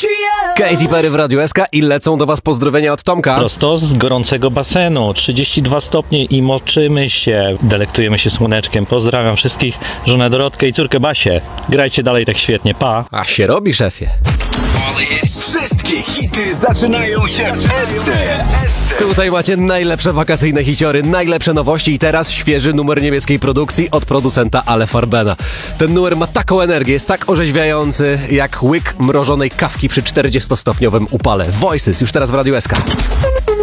Katy Perry w Radiu SK i lecą do was pozdrowienia od Tomka. Prosto z gorącego basenu, 32 stopnie i moczymy się, delektujemy się słoneczkiem. Pozdrawiam wszystkich, żonę Dorotkę i córkę Basię. Grajcie dalej tak świetnie, pa! A się robi, szefie. Wszystkie hity zaczynają się w SC. Tutaj macie najlepsze wakacyjne hiciory, najlepsze nowości i teraz świeży numer niemieckiej produkcji od producenta Ale Farbena. Ten numer ma taką energię, jest tak orzeźwiający jak łyk mrożonej kawki przy 40-stopniowym upale. Voices już teraz w Radiu SK.